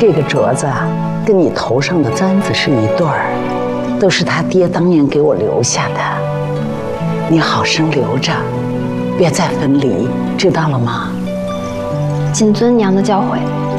这个镯子啊，跟你头上的簪子是一对儿，都是他爹当年给我留下的。你好生留着，别再分离，知道了吗？ 谨遵娘的教诲。